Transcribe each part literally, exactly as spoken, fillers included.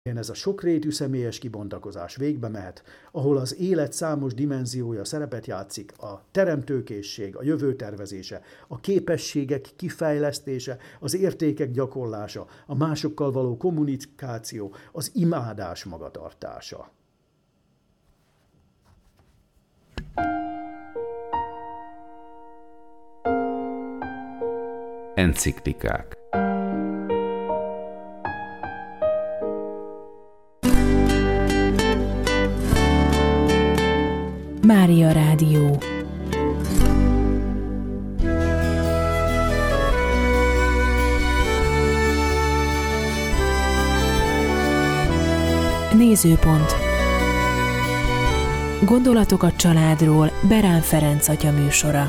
ez a sokrétű személyes kibontakozás végbe mehet, ahol az élet számos dimenziója szerepet játszik, a teremtőkészség, a jövőtervezése, a képességek kifejlesztése, az értékek gyakorlása, a másokkal való kommunikáció, az imádás magatartása. Enciklikák. Mária Rádió. Nézőpont. Gondolatok a családról Berán Ferenc atya műsora.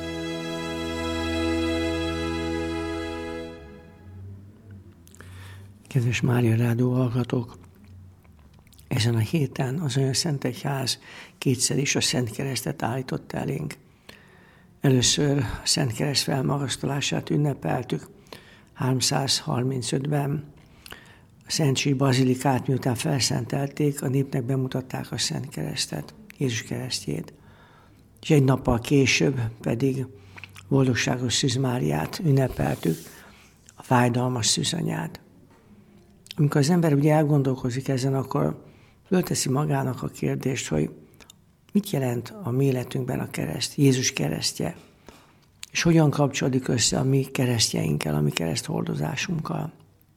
Kedves Mária Rádió hallgatók! Ezen a héten az Anyaszentegyház kétszer is a Szent Keresztet állított elénk. Először a Szent Kereszt felmagasztalását ünnepeltük háromszázharmincötben. A Szentségi Bazilikát miután felszentelték, a népnek bemutatták a Szent Keresztet, Jézus keresztjét. És egy nappal később pedig boldogságos Szűz Máriát ünnepeltük, a fájdalmas szűzanyát. Amikor az ember ugye elgondolkozik ezen, akkor fölteszi magának a kérdést, hogy mit jelent a mi életünkben a kereszt, Jézus keresztje, és hogyan kapcsolódik össze a mi keresztjeinkkel, a mi kereszthordozásunkkal.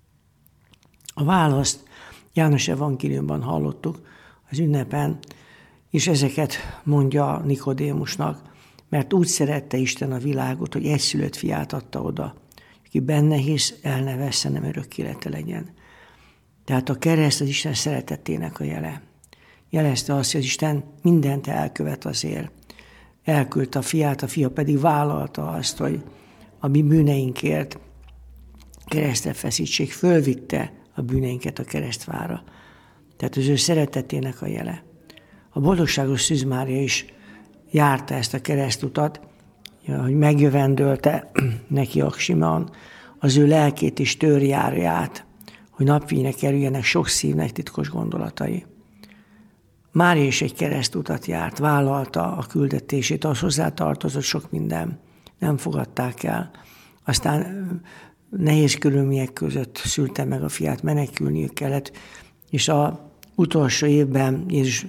A választ János evangéliumban hallottuk az ünnepen, és ezeket mondja Nikodémusnak, mert úgy szerette Isten a világot, hogy egyszülött fiát adta oda, aki benne hisz, el ne vesszen, nem örök élete legyen. Tehát a kereszt az Isten szeretetének a jele. Jelezte azt, hogy az Isten mindent elkövet azért. Elküldte a fiát, a fia pedig vállalta azt, hogy a mi bűneinkért keresztre feszítség, fölvitte a bűneinket a keresztvára. Tehát az ő szeretetének a jele. A boldogságos Szűz Mária is járta ezt a keresztutat, hogy megjövendölte neki a Simeon, az ő lelkét is törjárja át, hogy napfényre kerüljenek sok szívnek titkos gondolatai. Mária is egy keresztutat járt, vállalta a küldetését, az hozzá tartozott sok minden. Nem fogadták el. Aztán nehéz körülmények között szülte meg a fiát, menekülniük kellett, és az utolsó évben, Jézus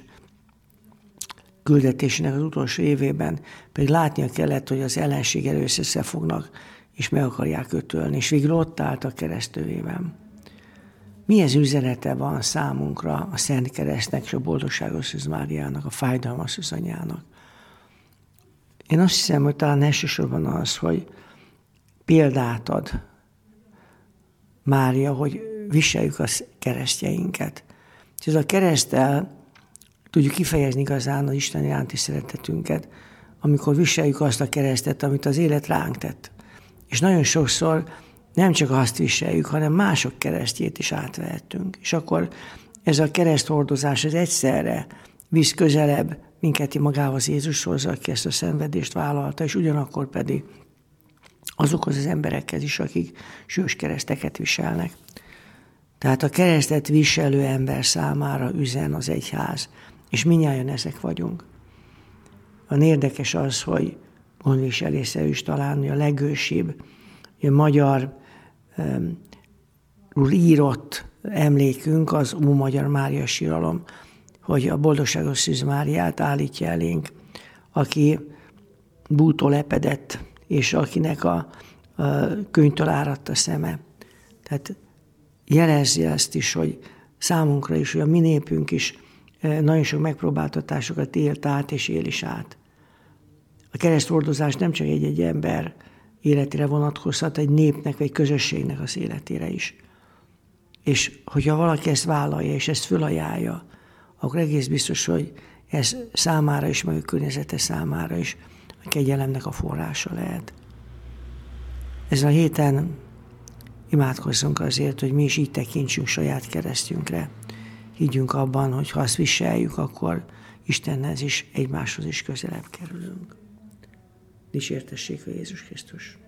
küldetésének az utolsó évében pedig látnia kellett, hogy az ellenség először összefognak, és meg akarják ötölni, és végül ott állt a keresztövében. Milyen üzenete van számunkra a Szent Keresztnek és a boldogságos Szűz Máriának, a fájdalmas szűzanyának? Én azt hiszem, hogy talán elsősorban az, hogy példát ad Mária, hogy viseljük a keresztjeinket. És ez a kereszttel tudjuk kifejezni igazán az Isten iránti szeretetünket, amikor viseljük azt a keresztet, amit az élet ránk tett. És nagyon sokszor nem csak azt viseljük, hanem mások keresztjét is átvehetünk. És akkor ez a kereszthordozás az egyszerre visz közelebb minket magához, Jézushoz, aki ezt a szenvedést vállalta, és ugyanakkor pedig azokhoz az emberekhez is, akik sős kereszteket viselnek. Tehát a keresztet viselő ember számára üzen az egyház, és mindnyájan ezek vagyunk. Van érdekes az, hogy gondviselésze is talán a legősibb, a magyar um, írott emlékünk, az Ómagyar Mária síralom, hogy a boldogságos Szűz Máriát állítja elénk, aki bútól lepedett, és akinek a, a könyvtől áradt a szeme. Tehát jelezze ezt is, hogy számunkra is, hogy a mi népünk is nagyon sok megpróbáltatásokat élt át, és él is át. A kereszthordozás nem csak egy-egy ember életére vonatkozhat, egy népnek, vagy közösségnek az életére is. És hogyha valaki ezt vállalja, és ezt fölajánlja, akkor egész biztos, hogy ez számára is, meg a környezete számára is a kegyelemnek a forrása lehet. Ezen a héten imádkozzunk azért, hogy mi is így tekintsünk saját keresztünkre. Higgyünk abban, hogy ha azt viseljük, akkor Istenhez is, egymáshoz is közelebb kerülünk. Dicsértessék a Jézus Krisztus!